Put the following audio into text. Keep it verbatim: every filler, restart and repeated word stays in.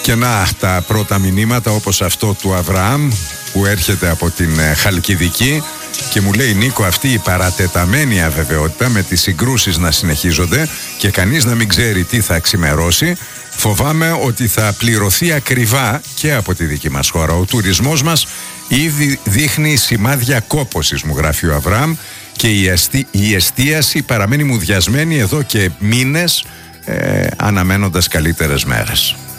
Και να τα πρώτα μηνύματα, όπως αυτό του Αβραάμ που έρχεται από την Χαλκιδική και μου λέει: Νίκο, αυτή η παρατεταμένη αβεβαιότητα με τις συγκρούσεις να συνεχίζονται και κανείς να μην ξέρει τι θα ξημερώσει, φοβάμαι ότι θα πληρωθεί ακριβά και από τη δική μας χώρα. Ο τουρισμός μας ήδη δείχνει σημάδια κόπωσης, μου γράφει ο Αβραάμ, και η, αστή, η εστίαση παραμένει μουδιασμένη εδώ και μήνες, ε, αναμένοντας καλύτερες μέρες.